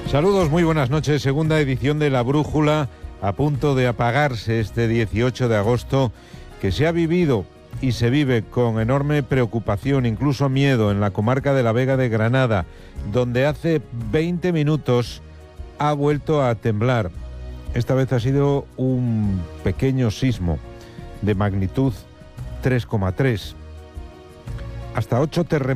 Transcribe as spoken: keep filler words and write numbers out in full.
Saludos, muy buenas noches. Segunda edición de La Brújula, a punto de apagarse este dieciocho de agosto, que se ha vivido y se vive con enorme preocupación, incluso miedo, en la comarca de la Vega de Granada, donde hace veinte minutos ha vuelto a temblar. Esta vez ha sido un pequeño sismo de magnitud tres coma tres. Hasta ocho terremotos